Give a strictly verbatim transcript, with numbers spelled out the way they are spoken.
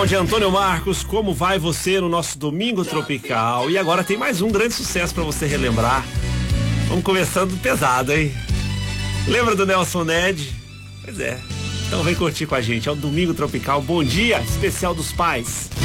Final de Antônio Marcos, como vai você no nosso Domingo Tropical? E agora tem mais um grande sucesso pra você relembrar. Vamos começando pesado, hein? Lembra do Nelson Ned? Pois é. Então vem curtir com a gente. É o Domingo Tropical. Bom dia, especial dos pais.